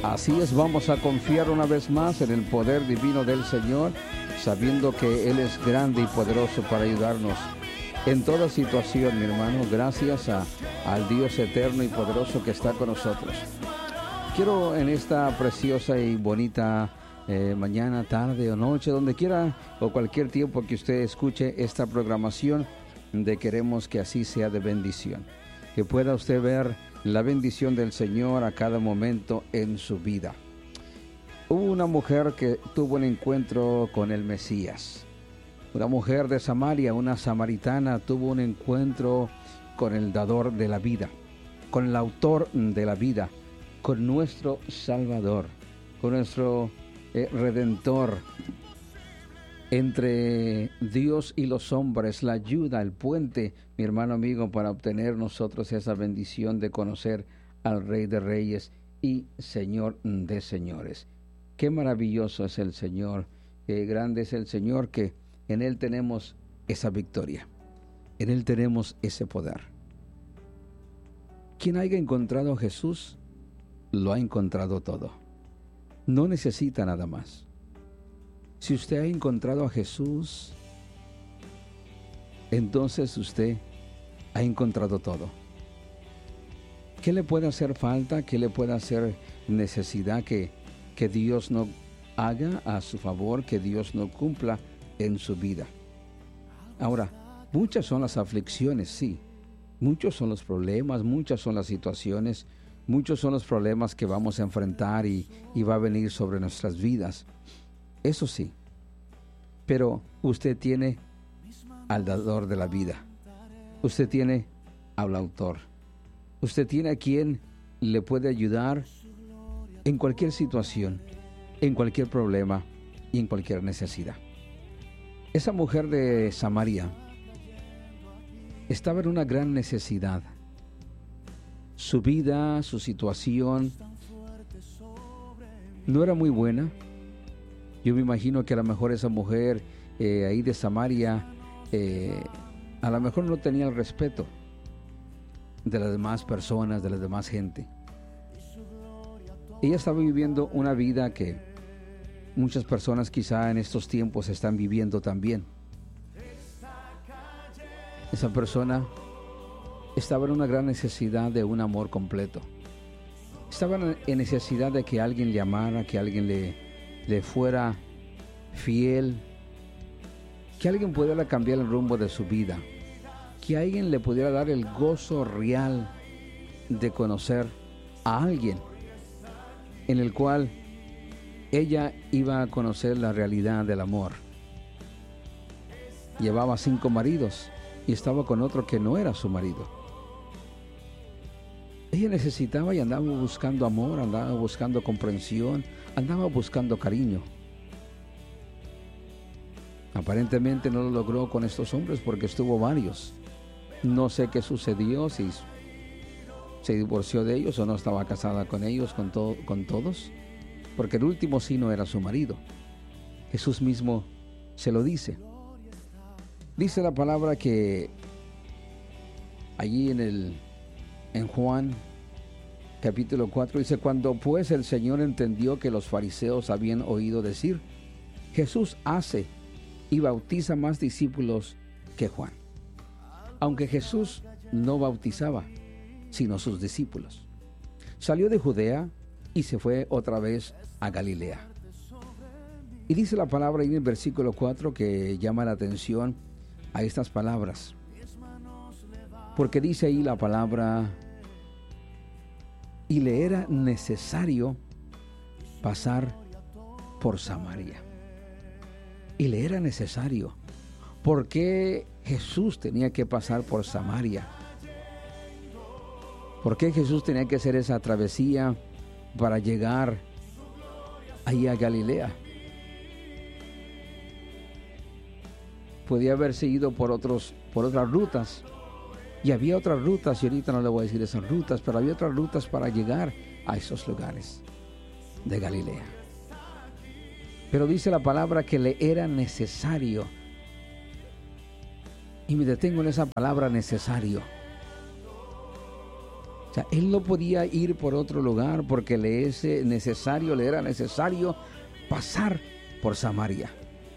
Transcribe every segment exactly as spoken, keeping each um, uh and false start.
Así es, vamos a confiar una vez más en el poder divino del Señor, sabiendo que Él es grande y poderoso para ayudarnos en toda situación, mi hermano, gracias a, al Dios eterno y poderoso que está con nosotros. Quiero en esta preciosa y bonita eh, mañana, tarde o noche, donde quiera o cualquier tiempo que usted escuche esta programación, de queremos que así sea de bendición, que pueda usted ver la bendición del Señor a cada momento en su vida. Hubo una mujer que tuvo un encuentro con el Mesías. Una mujer de Samaria, una samaritana, tuvo un encuentro con el dador de la vida, con el autor de la vida, con nuestro Salvador, con nuestro eh, Redentor. Entre Dios y los hombres, la ayuda, el puente, mi hermano amigo, para obtener nosotros esa bendición de conocer al Rey de Reyes y Señor de Señores. Qué maravilloso es el Señor, qué grande es el Señor, que en Él tenemos esa victoria, en Él tenemos ese poder. Quien haya encontrado a Jesús, lo ha encontrado todo. No necesita nada más. Si usted ha encontrado a Jesús, entonces usted ha encontrado todo. ¿Qué le puede hacer falta? ¿Qué le puede hacer necesidad que, que Dios no haga a su favor, que Dios no cumpla en su vida? Ahora, muchas son las aflicciones, sí. Muchos son los problemas, muchas son las situaciones, muchos son los problemas que vamos a enfrentar y, y va a venir sobre nuestras vidas. Eso sí, pero usted tiene al dador de la vida. Usted tiene al autor. Usted tiene a quien le puede ayudar en cualquier situación, en cualquier problema y en cualquier necesidad. Esa mujer de Samaria estaba en una gran necesidad. Su vida, su situación no era muy buena. Yo me imagino que a lo mejor esa mujer eh, ahí de Samaria eh, a lo mejor no tenía el respeto de las demás personas, de la demás gente. Ella estaba viviendo una vida que muchas personas quizá en estos tiempos están viviendo también. Esa persona estaba en una gran necesidad de un amor completo. Estaba en necesidad de que alguien le amara, que alguien le le fuera fiel, que alguien pudiera cambiar el rumbo de su vida, que alguien le pudiera dar el gozo real de conocer a alguien en el cual ella iba a conocer la realidad del amor. Llevaba cinco maridos y estaba con otro que no era su marido. Ella necesitaba y andaba buscando amor, andaba buscando comprensión, andaba buscando cariño. Aparentemente no lo logró con estos hombres porque estuvo varios. No sé qué sucedió, si se divorció de ellos o no estaba casada con ellos, con, to- con todos, porque el último sí no era su marido. Jesús mismo se lo dice. Dice la palabra que allí en el en Juan capítulo cuatro dice: cuando pues el Señor entendió que los fariseos habían oído decir, Jesús hace y bautiza más discípulos que Juan. Aunque Jesús no bautizaba, sino sus discípulos. Salió de Judea y se fue otra vez a Galilea. Y dice la palabra ahí en el versículo cuatro que llama la atención a estas palabras. Porque dice ahí la palabra: y le era necesario pasar por Samaria. Y le era necesario. ¿Por qué Jesús tenía que pasar por Samaria? ¿Por qué Jesús tenía que hacer esa travesía para llegar ahí a Galilea? Podía haberse ido por otros, por otras rutas. Y había otras rutas, y ahorita no le voy a decir esas rutas, pero había otras rutas para llegar a esos lugares de Galilea. Pero dice la palabra que le era necesario. Y me detengo en esa palabra necesario. O sea, él no podía ir por otro lugar porque le es necesario, le era necesario pasar por Samaria.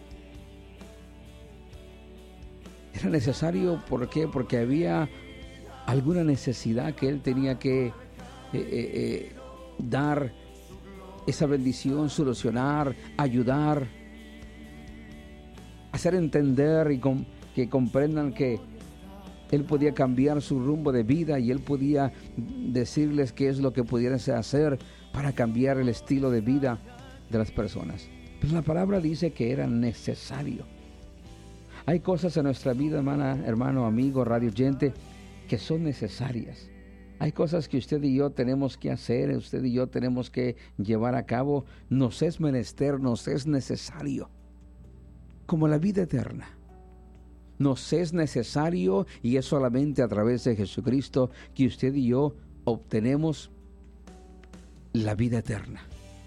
Era necesario, ¿por qué? Porque había alguna necesidad que él tenía que eh, eh, eh, dar esa bendición, solucionar, ayudar, hacer entender y com- que comprendan que él podía cambiar su rumbo de vida y él podía decirles qué es lo que pudieran hacer para cambiar el estilo de vida de las personas. Pero la palabra dice que era necesario. Hay cosas en nuestra vida, hermana, hermano, amigo, radio oyente, que son necesarias. Hay cosas que usted y yo tenemos que hacer, usted y yo tenemos que llevar a cabo. Nos es menester, nos es necesario. Como la vida eterna. Nos es necesario y es solamente a través de Jesucristo que usted y yo obtenemos la vida eterna.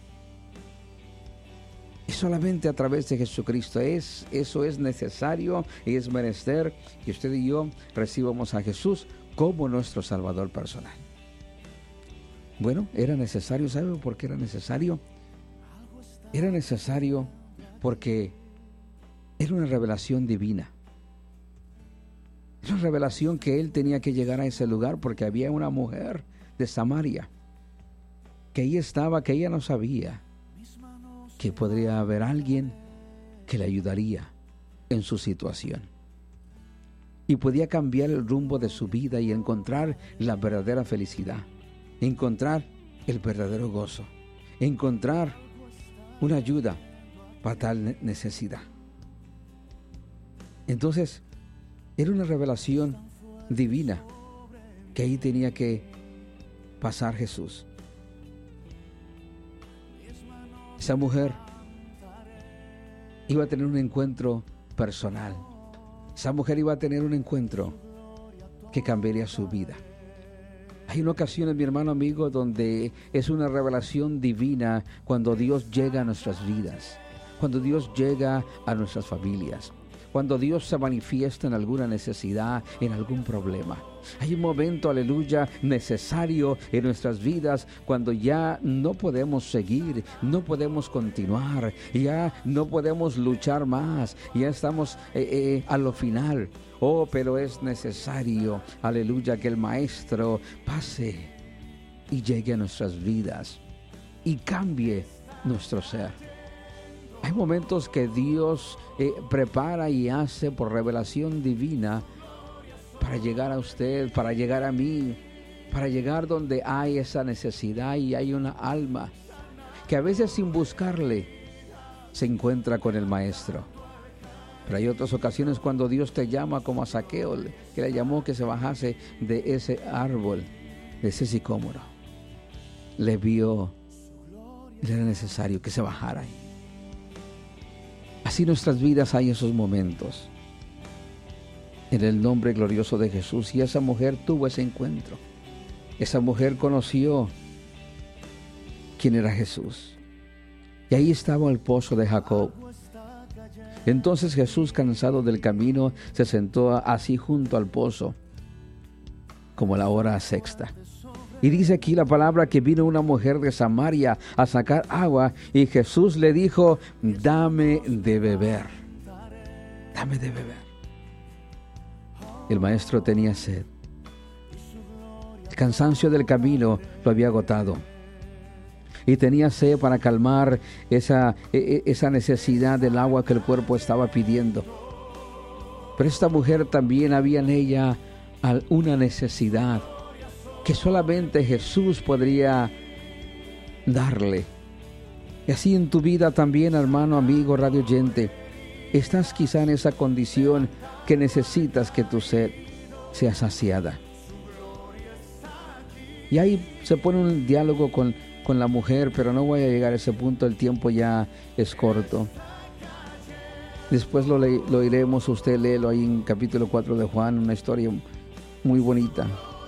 Y solamente a través de Jesucristo es, eso es necesario y es menester que usted y yo recibamos a Jesús como nuestro Salvador personal. Bueno, era necesario, ¿sabe por qué era necesario? Era necesario porque era una revelación divina. Era una revelación que él tenía que llegar a ese lugar porque había una mujer de Samaria que ahí estaba, que ella no sabía que podría haber alguien que le ayudaría en su situación. Y podía cambiar el rumbo de su vida y encontrar la verdadera felicidad, encontrar el verdadero gozo, encontrar una ayuda para tal necesidad. Entonces, era una revelación divina que ahí tenía que pasar Jesús. Esa mujer iba a tener un encuentro personal. Esa mujer iba a tener un encuentro que cambiaría su vida. Hay una ocasión, mi hermano amigo, donde es una revelación divina cuando Dios llega a nuestras vidas, cuando Dios llega a nuestras familias, cuando Dios se manifiesta en alguna necesidad, en algún problema. Hay un momento, aleluya, necesario en nuestras vidas cuando ya no podemos seguir, no podemos continuar, ya no podemos luchar más, ya estamos eh, eh, a lo final. Oh, pero es necesario, aleluya, que el Maestro pase y llegue a nuestras vidas y cambie nuestro ser. Hay momentos que Dios eh, prepara y hace por revelación divina para llegar a usted, para llegar a mí, para llegar donde hay esa necesidad y hay una alma que a veces sin buscarle se encuentra con el Maestro. Pero hay otras ocasiones cuando Dios te llama, como a Zaqueo, que le llamó que se bajase de ese árbol, de ese sicómoro. Le vio, le era necesario que se bajara ahí. Así en nuestras vidas hay esos momentos. En el nombre glorioso de Jesús. Y esa mujer tuvo ese encuentro. Esa mujer conoció quién era Jesús. Y ahí estaba el pozo de Jacob. Entonces Jesús, cansado del camino, se sentó así junto al pozo, como la hora sexta. Y dice aquí la palabra que vino una mujer de Samaria a sacar agua y Jesús le dijo, dame de beber, dame de beber. El Maestro tenía sed. El cansancio del camino lo había agotado. Y tenía sed para calmar esa, esa necesidad del agua que el cuerpo estaba pidiendo. Pero esta mujer también había en ella una necesidad que solamente Jesús podría darle. Y así en tu vida también, hermano, amigo, radio oyente, estás quizá en esa condición que necesitas que tu sed sea saciada. Y ahí se pone un diálogo con, con la mujer, pero no voy a llegar a ese punto, el tiempo ya es corto. Después lo, le, lo iremos, usted léelo ahí en capítulo cuatro de Juan, una historia muy bonita.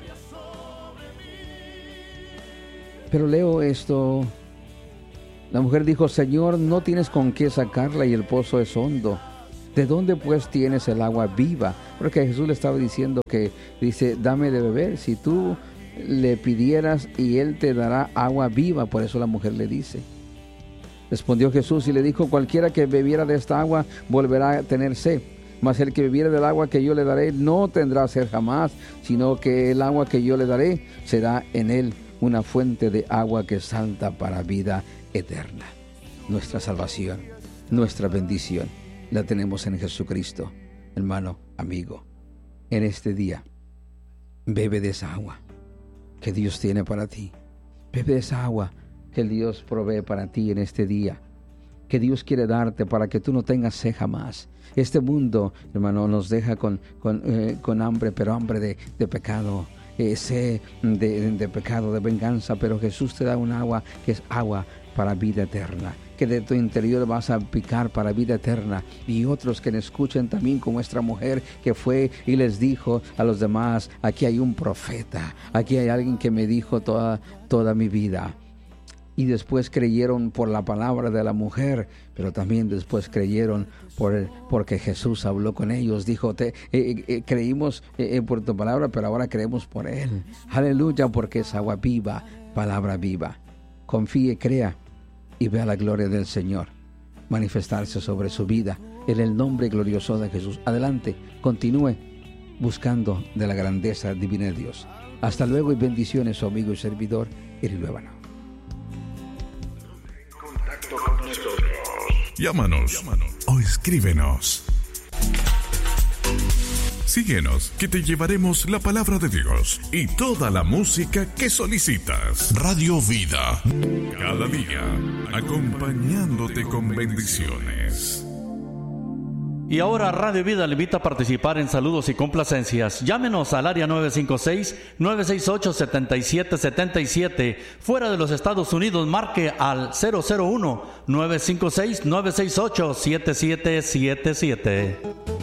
Pero leo esto. La mujer dijo, Señor, no tienes con qué sacarla y el pozo es hondo. ¿De dónde pues tienes el agua viva? Porque Jesús le estaba diciendo que, dice, dame de beber. Si tú le pidieras y él te dará agua viva. Por eso la mujer le dice. Respondió Jesús y le dijo: cualquiera que bebiera de esta agua volverá a tener sed, mas el que bebiera del agua que yo le daré no tendrá sed jamás, sino que el agua que yo le daré será en él una fuente de agua que salta para vida eterna. Nuestra salvación, nuestra bendición, la tenemos en Jesucristo. Hermano, amigo, en este día, bebe de esa agua que Dios tiene para ti. Bebe de esa agua que Dios provee para ti en este día, que Dios quiere darte para que tú no tengas sed jamás. Este mundo, hermano, nos deja con, con, eh, con hambre, pero hambre de, de pecado, eh, sed de, de pecado, de venganza, pero Jesús te da un agua que es agua para vida eterna, que de tu interior vas a picar para vida eterna. Y otros que me escuchen también, como nuestra mujer que fue y les dijo a los demás: aquí hay un profeta, aquí hay alguien que me dijo toda, toda mi vida. Y después creyeron por la palabra de la mujer, pero también después creyeron por el, porque Jesús habló con ellos. Dijo: te, eh, eh, creímos eh, por tu palabra, pero ahora creemos por Él. Aleluya, porque es agua viva, palabra viva. Confíe, crea y vea la gloria del Señor manifestarse sobre su vida en el nombre glorioso de Jesús. Adelante, continúe buscando de la grandeza divina de Dios. Hasta luego y bendiciones, su amigo y servidor, Eri Luébano. Llámanos, Llámanos o escríbenos. Síguenos, que te llevaremos la palabra de Dios y toda la música que solicitas. Radio Vida, cada día acompañándote con bendiciones. Y ahora Radio Vida le invita a participar en saludos y complacencias. Llámenos al área nueve cinco seis, nueve seis ocho, siete siete siete siete. Fuera de los Estados Unidos, marque al cero cero uno, nueve cinco seis, nueve seis ocho, siete siete siete siete.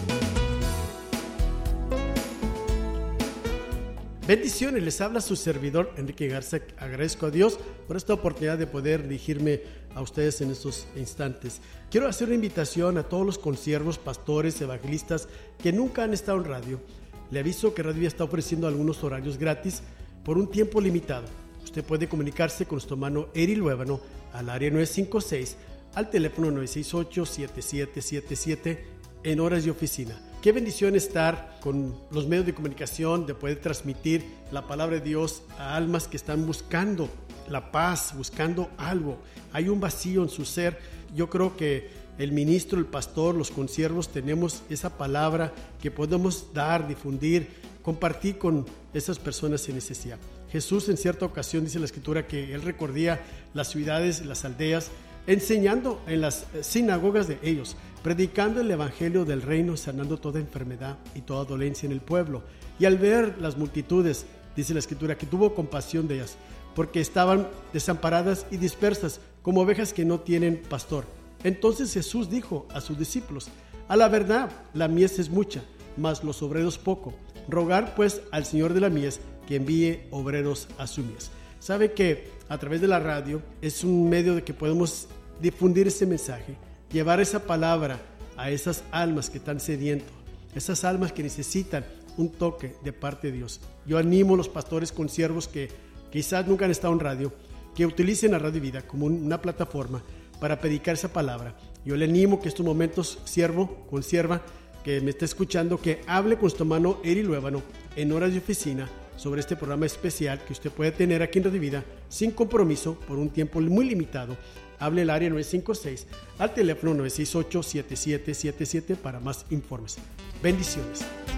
Bendiciones, les habla su servidor Enrique Garza. Agradezco a Dios por esta oportunidad de poder dirigirme a ustedes en estos instantes. Quiero hacer una invitación a todos los consiervos, pastores, evangelistas que nunca han estado en radio. Le aviso que Radio Vida está ofreciendo algunos horarios gratis por un tiempo limitado. Usted puede comunicarse con nuestro hermano Eri Luébano al área nueve cinco seis, al teléfono nueve seis ocho, siete siete siete siete en horas de oficina. Qué bendición estar con los medios de comunicación, de poder transmitir la palabra de Dios a almas que están buscando la paz, buscando algo. Hay un vacío en su ser. Yo creo que el ministro, el pastor, los consiervos tenemos esa palabra que podemos dar, difundir, compartir con esas personas en necesidad. Jesús en cierta ocasión dice la Escritura que Él recorría las ciudades, las aldeas, enseñando en las sinagogas de ellos, predicando el evangelio del reino, sanando toda enfermedad y toda dolencia en el pueblo. Y al ver las multitudes, dice la Escritura, que tuvo compasión de ellas, porque estaban desamparadas y dispersas, como ovejas que no tienen pastor. Entonces Jesús dijo a sus discípulos: a la verdad, la mies es mucha, mas los obreros poco. Rogar pues al Señor de la mies que envíe obreros a su mies. Sabe que a través de la radio es un medio de que podemos difundir ese mensaje, llevar esa palabra a esas almas que están sedientas, esas almas que necesitan un toque de parte de Dios. Yo animo a los pastores consiervos que quizás nunca han estado en radio, que utilicen a Radio Vida como una plataforma para predicar esa palabra. Yo le animo que estos momentos, siervo, consierva, que me está escuchando, que hable con su hermano Eri Luébano en horas de oficina sobre este programa especial que usted puede tener aquí en Radio Vida sin compromiso por un tiempo muy limitado. Hable el área nueve cinco seis al teléfono nueve seis ocho, siete siete siete siete para más informes. Bendiciones.